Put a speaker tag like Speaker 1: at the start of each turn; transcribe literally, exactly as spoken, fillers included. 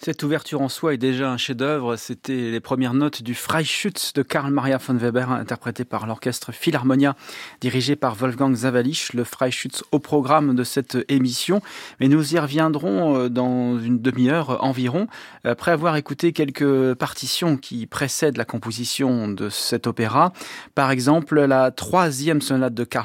Speaker 1: Cette ouverture en soi est déjà un chef-d'œuvre. C'était les premières notes du Freischütz de Karl Maria von Weber, interprété par l'orchestre Philharmonia, dirigé par Wolfgang Zawalisch, le Freischütz au programme de cette émission. Mais nous y reviendrons dans une demi-heure environ, après avoir écouté quelques partitions qui précèdent la composition de cet opéra. Par exemple, la troisième sonate de Karl